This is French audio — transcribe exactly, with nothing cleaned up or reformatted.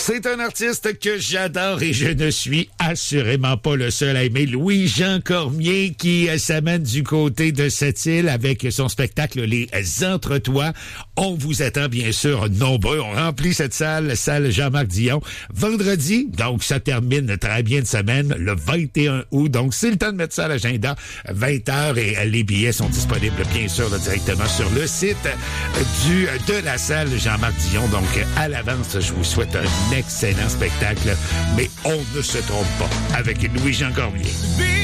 C'est un artiste que j'adore et je ne suis assurément pas le seul à aimer. Louis-Jean Cormier qui euh, s'amène du côté de cette île avec son spectacle Les Entretoits. On vous attend bien sûr nombreux. On remplit cette salle, salle Jean-Marc Dion, vendredi. Donc, ça termine très bien de semaine, le vingt et un août. Donc, c'est le temps de mettre ça à l'agenda. vingt heures et euh, les billets sont disponibles bien sûr là, directement sur le site euh, du de la salle Jean-Marc Dion. Donc, à l'avance, je vous souhaite un excellent spectacle, mais on ne se trompe pas avec Louis-Jean Cormier.